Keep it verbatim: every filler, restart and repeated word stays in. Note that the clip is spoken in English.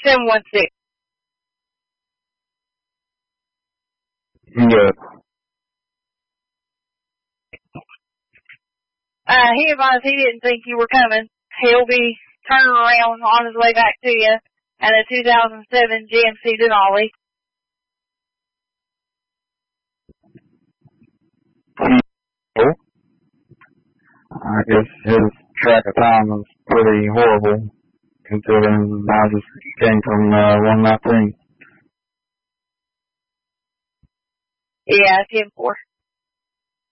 seven one six. Yeah. Uh, he advised he didn't think you were coming. He'll be turning around on his way back to you in a two thousand seven G M C Denali. Cool. I guess his track of time was pretty horrible, considering I just came from uh, one nineteen. Yeah, ten four.